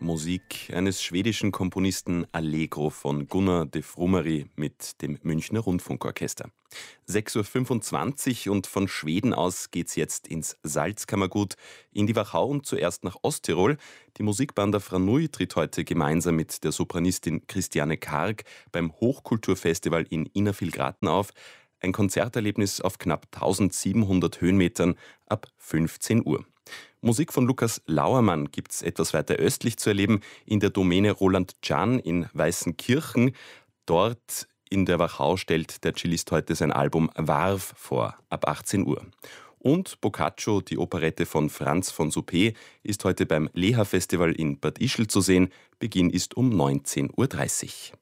Musik eines schwedischen Komponisten Allegro von Gunnar de Frumeri mit dem Münchner Rundfunkorchester. 6:25 Uhr und von Schweden aus geht's jetzt ins Salzkammergut, in die Wachau und zuerst nach Osttirol. Die Musikbanda Franui tritt heute gemeinsam mit der Sopranistin Christiane Karg beim Hochkulturfestival in Innervillgraten auf. Ein Konzerterlebnis auf knapp 1700 Höhenmetern ab 15 Uhr. Musik von Lukas Lauermann gibt's etwas weiter östlich zu erleben, in der Domäne Roland Can in Weißenkirchen. Dort in der Wachau stellt der Cellist heute sein Album Warf vor, ab 18 Uhr. Und Boccaccio, die Operette von Franz von Suppé, ist heute beim Leha-Festival in Bad Ischl zu sehen. Beginn ist um 19:30 Uhr.